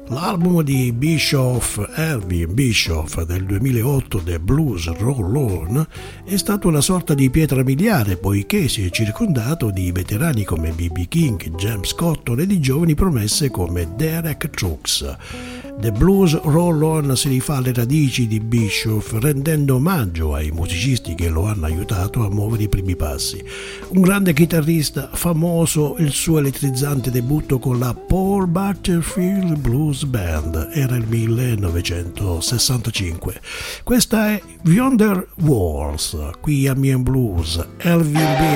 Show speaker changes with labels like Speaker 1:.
Speaker 1: L'album di Elvin Bischoff del 2008, The Blues Roll On, è stato una sorta di pietra miliare poiché si è circondato di veterani come B.B. King, James Cotton e di giovani promesse come Derek Trucks. The Blues Roll On si rifà alle radici di Bischoff rendendo omaggio ai musicisti che lo hanno aiutato a muovere i primi passi. Un grande chitarrista, famoso il suo elettrizzante debutto con la Paul Butterfield Blues Band, era il 1965. Questa è Yonder Walls, qui a Mien Blues, Elvin